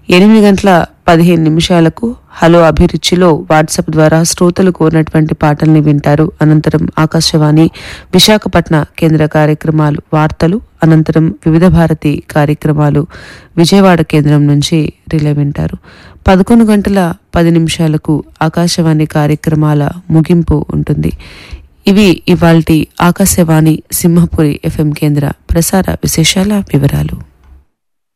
8:15 hello అభిరుచిలో WhatsApp ద్వారా శ్రోతలు కోరినటువంటి పాటల్ని వింటారు. అనంతరం ఆకాశవాణి విశాఖపట్నం కేంద్ర కార్యక్రమాలు, వార్తలు, అనంతరం వివిధ భారతి కార్యక్రమాలు విజయవాడ కేంద్రం నుంచి రిలే వింటారు. 11:10 ఆకాశవాణి కార్యక్రమాల ముగింపు ఉంటుంది. ఇవి ఇవాల్టి ఆకాశవాణి సింహపురి FM కేంద్ర ప్రసార విశేషాల వివరాలు.